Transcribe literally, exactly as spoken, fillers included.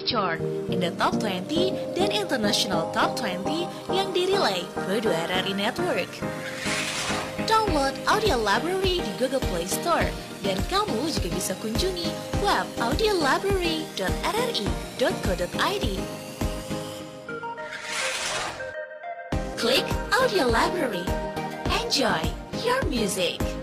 chart in the top twenty dan international top twenty yang dirilai Pro dua R R I Network. Download Audio Library di Google Play Store dan kamu juga bisa kunjungi web audiolibrary dot r r i dot co dot i d. Klik Audio Library. Enjoy your music.